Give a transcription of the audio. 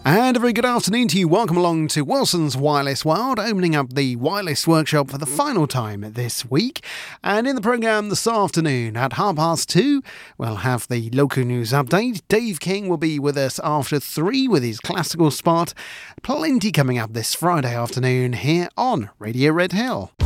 And a very good afternoon to you. Welcome along to Wilson's Wireless World, opening up the wireless workshop for the final time this week. And in the programme this afternoon at 2:30, we'll have the local news update. Dave King will be with us after 3 with his classical spot. Plenty coming up this Friday afternoon here on Radio Red Hill.